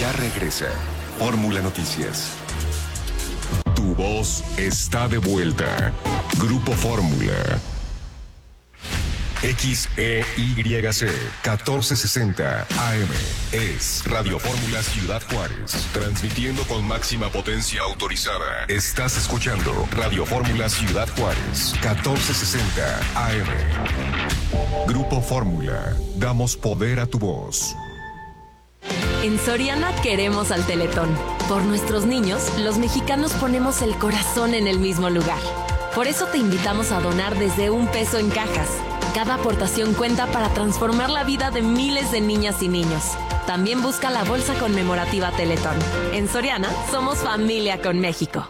Ya regresa Fórmula Noticias. Tu voz está de vuelta. Grupo Fórmula. XEYC 1460 AM es Radio Fórmula Ciudad Juárez, transmitiendo con máxima potencia autorizada. Estás escuchando Radio Fórmula Ciudad Juárez 1460 AM. Grupo Fórmula, damos poder a tu voz. En Soriana queremos al Teletón. Por nuestros niños, los mexicanos ponemos el corazón en el mismo lugar. Por eso te invitamos a donar desde $1 en cajas. Cada aportación cuenta para transformar la vida de miles de niñas y niños. También busca la bolsa conmemorativa Teletón. En Soriana, somos familia con México.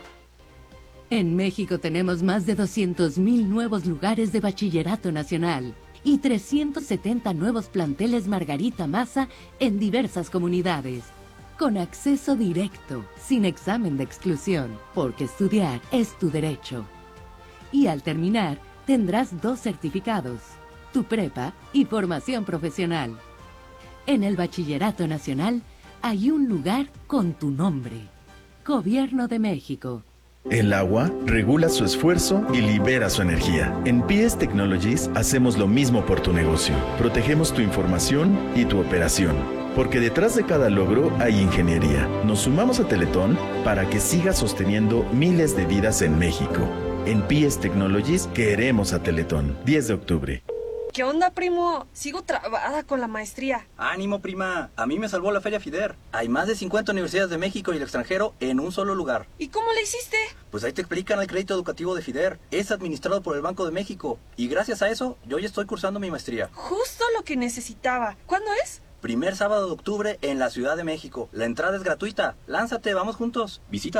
En México tenemos más de 200,000 nuevos lugares de bachillerato nacional y 370 nuevos planteles Margarita Maza en diversas comunidades. Con acceso directo, sin examen de exclusión, porque estudiar es tu derecho. Y al terminar, tendrás 2 certificados, tu prepa y formación profesional. En el Bachillerato Nacional hay un lugar con tu nombre. Gobierno de México. El agua regula su esfuerzo y libera su energía. En PS Technologies hacemos lo mismo por tu negocio. Protegemos tu información y tu operación. Porque detrás de cada logro hay ingeniería. Nos sumamos a Teletón para que siga sosteniendo miles de vidas en México. En PS Technologies queremos a Teletón. 10 de octubre. ¿Qué onda, primo? Sigo trabada con la maestría. Ánimo, prima. A mí me salvó la Feria FIDER. Hay más de 50 universidades de México y el extranjero en un solo lugar. ¿Y cómo le hiciste? Pues ahí te explican el crédito educativo de FIDER. Es administrado por el Banco de México. Y gracias a eso, yo ya estoy cursando mi maestría. Justo lo que necesitaba. ¿Cuándo es? Primer sábado de octubre en la Ciudad de México. La entrada es gratuita. Lánzate, vamos juntos. Visita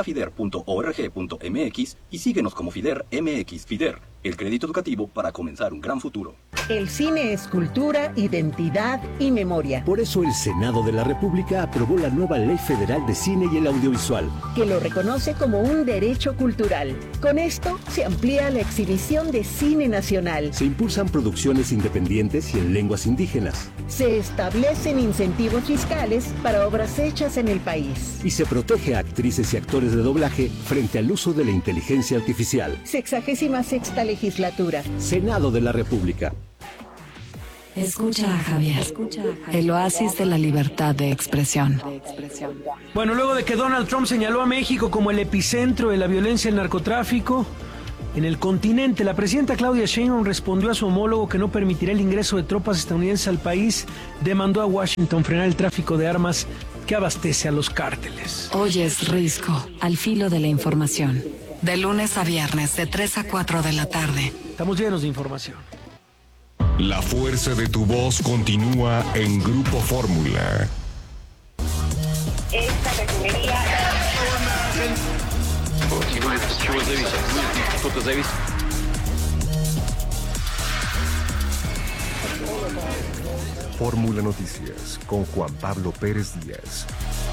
fider.org.mx y síguenos como FIDER MX. FIDER, el crédito educativo para comenzar un gran futuro. El cine es cultura, identidad y memoria. Por eso el Senado de la República aprobó la nueva Ley Federal de Cine y el Audiovisual, que lo reconoce como un derecho cultural. Con esto se amplía la exhibición de cine nacional. Se impulsan producciones independientes y en lenguas indígenas. Se establecen incentivos fiscales para obras hechas en el país. Y se protege a actrices y actores de doblaje frente al uso de la inteligencia artificial. 66ª legislatura. Senado de la República. Escucha a Javier, el oasis de la libertad de expresión. Bueno, luego de que Donald Trump señaló a México como el epicentro de la violencia y el narcotráfico en el continente, la presidenta Claudia Sheinbaum respondió a su homólogo que no permitirá el ingreso de tropas estadounidenses al país. Demandó a Washington frenar el tráfico de armas que abastece a los cárteles. Hoy es Risco, al filo de la información. De lunes a viernes, de 3 a 4 de la tarde. Estamos llenos de información. La fuerza de tu voz continúa en Grupo Fórmula. Esta refinería... Fórmula Noticias con Juan Pablo Pérez Díaz.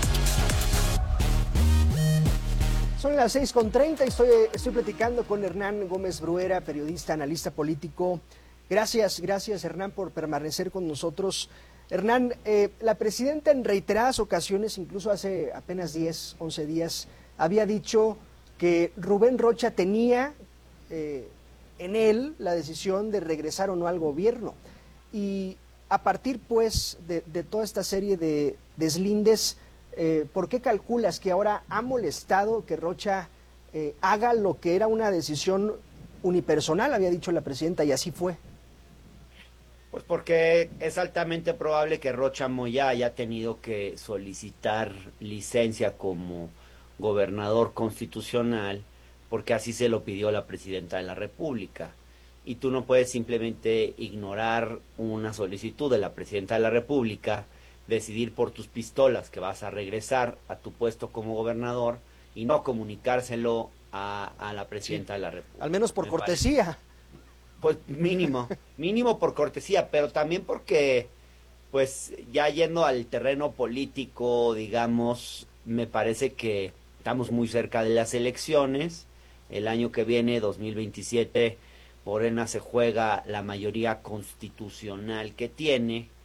Son las 6:30 y estoy platicando con Hernán Gómez Bruera, periodista, analista político. Gracias Hernán por permanecer con nosotros. Hernán, la presidenta en reiteradas ocasiones, incluso hace apenas 10, 11 días, había dicho que Rubén Rocha tenía en él la decisión de regresar o no al gobierno. Y a partir pues de toda esta serie de deslindes, ¿por qué calculas que ahora ha molestado que Rocha haga lo que era una decisión unipersonal, había dicho la presidenta, y así fue? Pues porque es altamente probable que Rocha Moya haya tenido que solicitar licencia como gobernador constitucional, porque así se lo pidió la presidenta de la República. Y tú no puedes simplemente ignorar una solicitud de la presidenta de la República, decidir por tus pistolas que vas a regresar a tu puesto como gobernador y no comunicárselo a la presidenta de la República. Al menos por cortesía. Pues mínimo por cortesía, pero también porque, pues ya yendo al terreno político, digamos, me parece que estamos muy cerca de las elecciones. El año que viene, 2027, Morena se juega la mayoría constitucional que tiene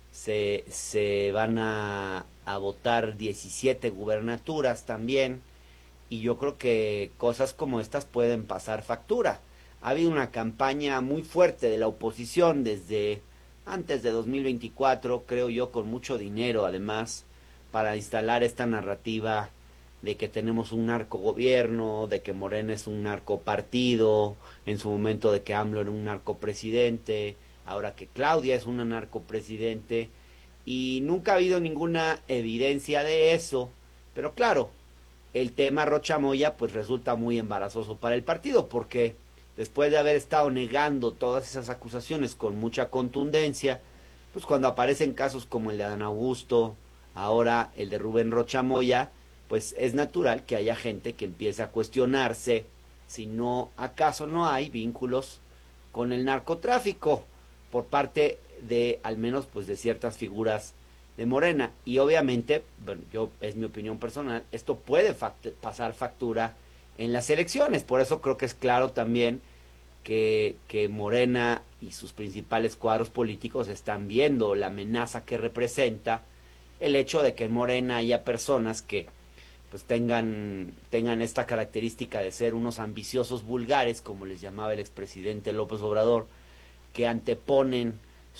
se van a votar 17 gubernaturas también, y yo creo que cosas como estas pueden pasar factura. Ha habido una campaña muy fuerte de la oposición desde antes de 2024, creo yo, con mucho dinero además, para instalar esta narrativa de que tenemos un narcogobierno, de que Morena es un narcopartido, en su momento de que AMLO era un narcopresidente, ahora que Claudia es una narcopresidente, y nunca ha habido ninguna evidencia de eso, pero claro, el tema Rocha Moya pues resulta muy embarazoso para el partido, porque después de haber estado negando todas esas acusaciones con mucha contundencia, pues cuando aparecen casos como el de Adán Augusto, ahora el de Rubén Rocha Moya, pues es natural que haya gente que empiece a cuestionarse si no, acaso no hay vínculos con el narcotráfico por parte de, al menos, pues de ciertas figuras de Morena. Y obviamente, bueno, es mi opinión personal, esto puede pasar factura en las elecciones. Por eso creo que es claro también que Morena y sus principales cuadros políticos están viendo la amenaza que representa el hecho de que en Morena haya personas que pues tengan esta característica de ser unos ambiciosos vulgares, como les llamaba el expresidente López Obrador, que anteponen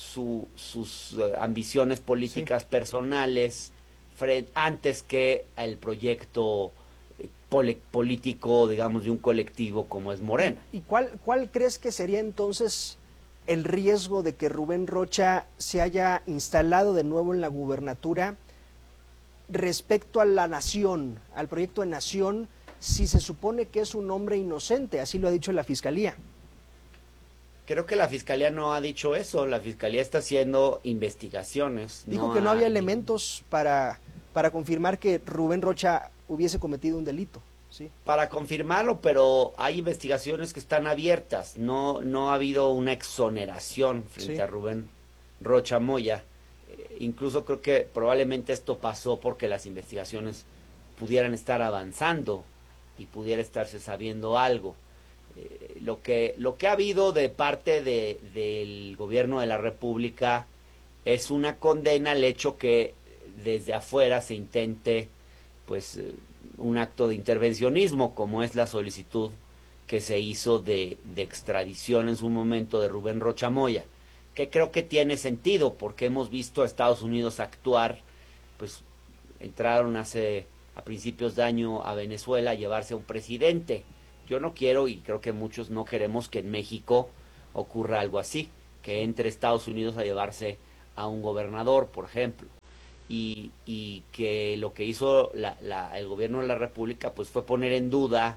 sus ambiciones políticas personales antes que el proyecto político, digamos, de un colectivo como es Morena. ¿Y cuál crees que sería entonces el riesgo de que Rubén Rocha se haya instalado de nuevo en la gubernatura respecto a la nación, al proyecto de nación, si se supone que es un hombre inocente? Así lo ha dicho la Fiscalía. Creo que la Fiscalía no ha dicho eso. La Fiscalía está haciendo investigaciones. Dijo que no había elementos para confirmar que Rubén Rocha hubiese cometido un delito. ¿Sí? Para confirmarlo, pero hay investigaciones que están abiertas. No ha habido una exoneración frente a Rubén Rocha Moya. Incluso creo que probablemente esto pasó porque las investigaciones pudieran estar avanzando y pudiera estarse sabiendo algo. Lo que ha habido de parte del gobierno de la República es una condena al hecho que desde afuera se intente pues un acto de intervencionismo, como es la solicitud que se hizo de extradición en su momento de Rubén Rocha Moya, que creo que tiene sentido porque hemos visto a Estados Unidos actuar, pues entraron a principios de año a Venezuela a llevarse a un presidente. Yo no quiero, y creo que muchos no queremos, que en México ocurra algo así, que entre Estados Unidos a llevarse a un gobernador, por ejemplo, y que lo que hizo el gobierno de la República pues fue poner en duda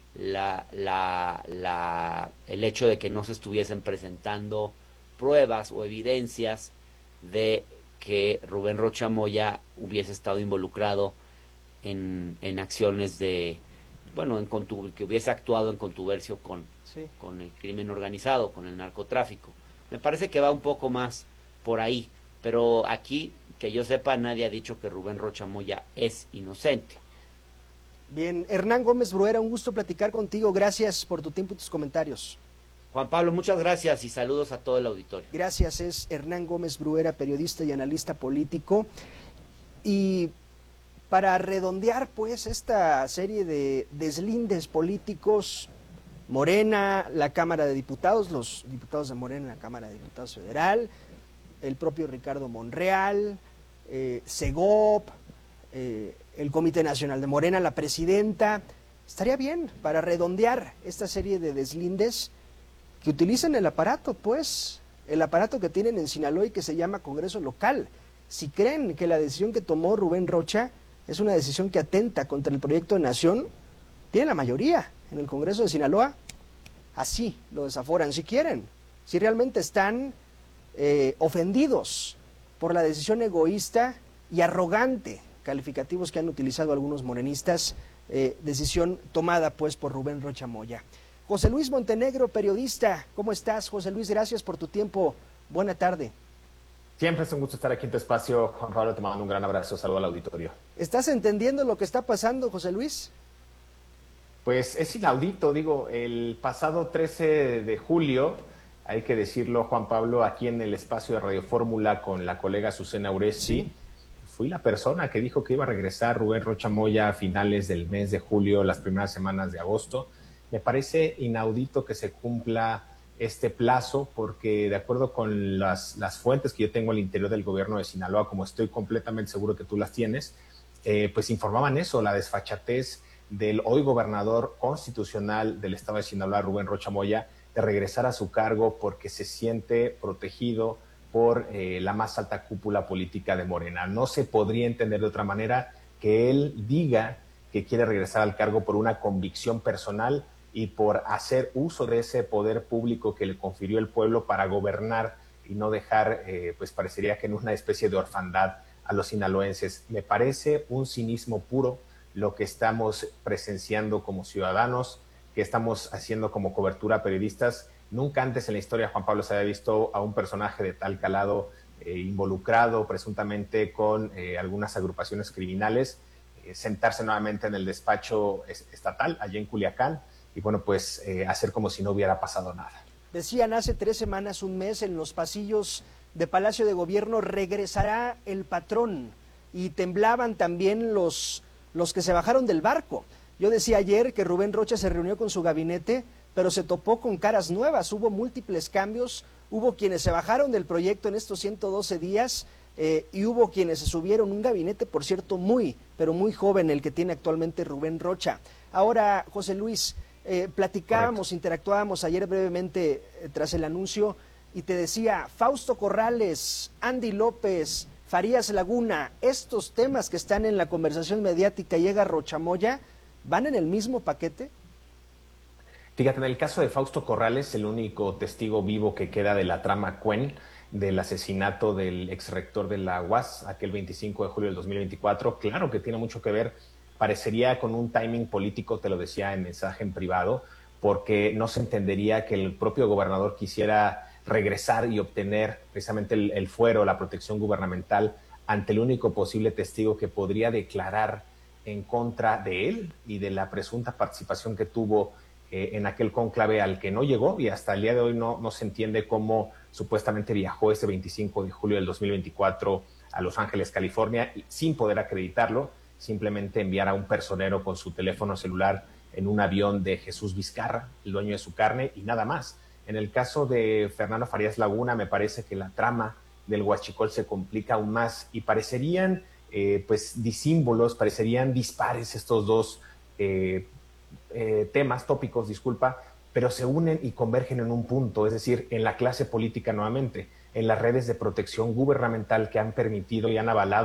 el hecho de que no se estuviesen presentando pruebas o evidencias de que Rubén Rocha Moya hubiese estado involucrado en acciones de, bueno, que hubiese actuado en contubernio con el crimen organizado, con el narcotráfico. Me parece que va un poco más por ahí, pero aquí, que yo sepa, nadie ha dicho que Rubén Rocha Moya es inocente. Bien, Hernán Gómez Bruera, un gusto platicar contigo. Gracias por tu tiempo y tus comentarios. Juan Pablo, muchas gracias y saludos a todo el auditorio. Gracias, es Hernán Gómez Bruera, periodista y analista político. Y para redondear pues esta serie de deslindes políticos, Morena, la Cámara de Diputados, los diputados de Morena en la Cámara de Diputados Federal, el propio Ricardo Monreal, Segop, el Comité Nacional de Morena, la presidenta, estaría bien para redondear esta serie de deslindes que utilicen el aparato, pues, el aparato que tienen en Sinaloa y que se llama Congreso Local. Si creen que la decisión que tomó Rubén Rocha es una decisión que atenta contra el proyecto de nación, tienen la mayoría en el Congreso de Sinaloa, así lo desaforan si quieren, si realmente están ofendidos por la decisión egoísta y arrogante, calificativos que han utilizado algunos morenistas, decisión tomada pues por Rubén Rocha Moya. José Luis Montenegro, periodista, ¿cómo estás, José Luis? Gracias por tu tiempo, buena tarde. Siempre es un gusto estar aquí en tu espacio, Juan Pablo, te mando un gran abrazo, saludo al auditorio. ¿Estás entendiendo lo que está pasando, José Luis? Pues es inaudito, digo, el pasado 13 de julio hay que decirlo, Juan Pablo, aquí en el espacio de Radio Fórmula con la colega Azucena Uresti, ¿sí? Fui la persona que dijo que iba a regresar Rubén Rocha Moya a finales del mes de julio, las primeras semanas de agosto. Me parece inaudito que se cumpla este plazo, porque de acuerdo con las fuentes que yo tengo al interior del gobierno de Sinaloa, como estoy completamente seguro que tú las tienes, pues informaban eso, la desfachatez del hoy gobernador constitucional del estado de Sinaloa, Rubén Rocha Moya, de regresar a su cargo porque se siente protegido por la más alta cúpula política de Morena. No se podría entender de otra manera que él diga que quiere regresar al cargo por una convicción personal y por hacer uso de ese poder público que le confirió el pueblo para gobernar y no dejar, pues parecería que en una especie de orfandad a los sinaloenses. Me parece un cinismo puro lo que estamos presenciando como ciudadanos, que estamos haciendo como cobertura periodistas. Nunca antes en la historia, Juan Pablo, se había visto a un personaje de tal calado involucrado presuntamente con algunas agrupaciones criminales, sentarse nuevamente en el despacho estatal allá en Culiacán y bueno, pues hacer como si no hubiera pasado nada. Decían hace 3 semanas, un mes, en los pasillos de Palacio de Gobierno, regresará el patrón, y temblaban también los que se bajaron del barco. Yo decía ayer que Rubén Rocha se reunió con su gabinete, pero se topó con caras nuevas, hubo múltiples cambios, hubo quienes se bajaron del proyecto en estos 112 días y hubo quienes se subieron, un gabinete, por cierto, pero muy joven el que tiene actualmente Rubén Rocha. Ahora, José Luis, platicábamos, interactuábamos ayer brevemente tras el anuncio y te decía, Fausto Corrales, Andy López, Farías Laguna, estos temas que están en la conversación mediática, llega Rocha Moya, ¿van en el mismo paquete? Fíjate, en el caso de Fausto Corrales, el único testigo vivo que queda de la trama Cuen, del asesinato del exrector de la UAS, aquel 25 de julio del 2024, claro que tiene mucho que ver, parecería con un timing político, te lo decía en mensaje en privado, porque no se entendería que el propio gobernador quisiera regresar y obtener precisamente el fuero, la protección gubernamental ante el único posible testigo que podría declarar en contra de él y de la presunta participación que tuvo en aquel cónclave al que no llegó, y hasta el día de hoy no se entiende cómo supuestamente viajó ese 25 de julio del 2024 a Los Ángeles, California, sin poder acreditarlo, simplemente enviar a un personero con su teléfono celular en un avión de Jesús Vizcarra, el dueño de su carne, y nada más. En el caso de Fernando Farías Laguna, me parece que la trama del huachicol se complica aún más y parecerían pues disímbolos, parecerían dispares estos dos temas, tópicos, pero se unen y convergen en un punto, es decir, en la clase política nuevamente, en las redes de protección gubernamental que han permitido y han avalado